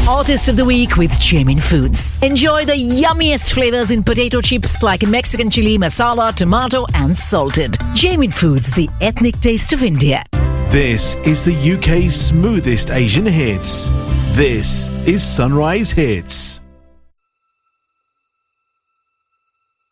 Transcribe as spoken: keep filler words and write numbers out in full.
Artist of the Week with Jamin Foods. Enjoy the yummiest flavors in potato chips like Mexican chili, masala, tomato and salted. Jamin Foods, the ethnic taste of India. This is the U K's smoothest Asian hits. This is Sunrise Hits.